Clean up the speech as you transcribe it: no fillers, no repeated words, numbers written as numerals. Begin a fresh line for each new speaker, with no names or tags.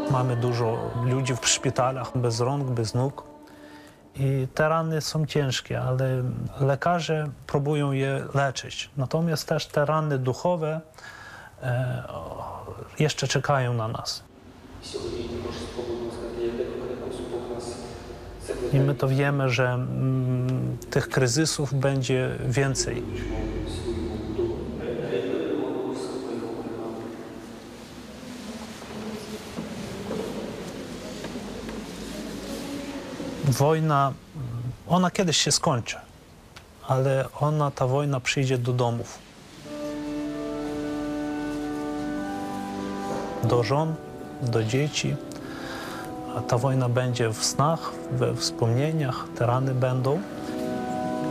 Mamy dużo ludzi w szpitalach bez rąk, bez nóg. I te rany są ciężkie, ale lekarze próbują je leczyć. Natomiast też te rany duchowe jeszcze czekają na nas. I my to wiemy, że tych kryzysów będzie więcej. Wojna, ona kiedyś się skończy, ale ta wojna przyjdzie do domów. Do żon, do dzieci. A ta wojna będzie w snach, we wspomnieniach, te rany będą.